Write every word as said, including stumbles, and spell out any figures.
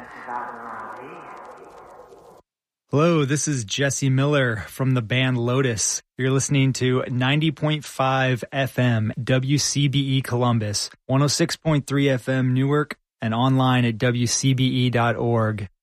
Hello, this is Jesse Miller from the band Lotus. You're listening to ninety point five F M W C B E Columbus, one oh six point three F M Newark, and online at W C B E dot org.